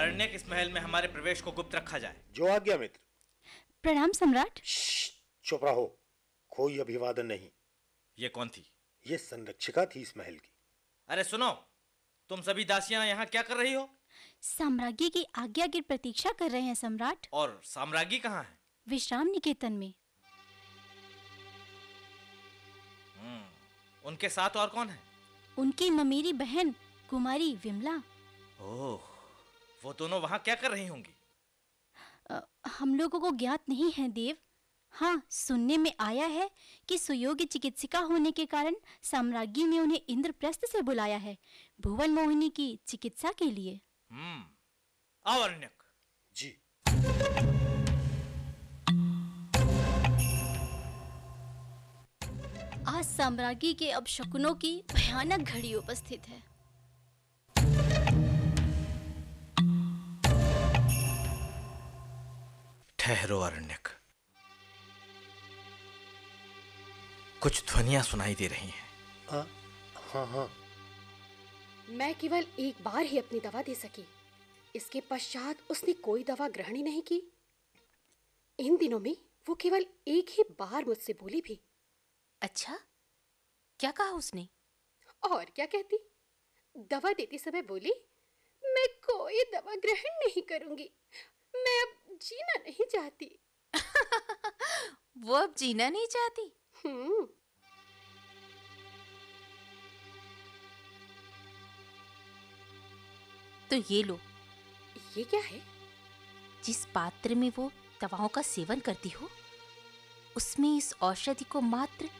अरण्यक, इस महल में हमारे प्रवेश को गुप्त रखा जाए। जो आज्ञा मित्र। प्रणाम सम्राट। चुप रहो, कोई अभिवादन नहीं। ये कौन थी? ये संरक्षिका थी इस महल की। अरे सुनो, तुम सभी दासियां यहाँ क्या कर रही हो? साम्राज्ञी की आज्ञा की प्रतीक्षा कर रहे हैं सम्राट। और साम्राज्ञी कहाँ है? विश्राम निकेतन में। उनके साथ और कौन है? उनकी ममेरी बहन कुमारी विमला। ओह, वो दोनों वहां क्या कर रही होंगी? हम लोगों को ज्ञात नहीं है देव। हाँ, सुनने में आया है कि सुयोग्य चिकित्सिका होने के कारण साम्राज्ञी ने उन्हें इंद्रप्रस्थ से बुलाया है, भुवन मोहिनी की चिकित्सा के लिए। आओ अरण्यक। जी। आज साम्राज्ञी के अपशकुनों की भयानक घड़ी उपस्थित है। ठहरो अरण्यक, कुछ ध्वनियां सुनाई दे रही हैं। हाँ। मैं केवल एक बार ही अपनी दवा दे सकी, इसके पश्चात उसने कोई दवा ग्रहण ही नहीं की। इन दिनों में वो केवल एक ही बार मुझसे बोली भी। अच्छा, क्या कहा उसने? और क्या कहती, दवा देते समय बोली, मैं कोई दवा ग्रहण नहीं करूंगी, मैं अब जीना नहीं चाहती। वो अब जीना नहीं चाहती? तो ये लो। ये क्या है? जिस पात्र में वो दवाओं का सेवन करती हो, उसमें इस औषधि को मात्र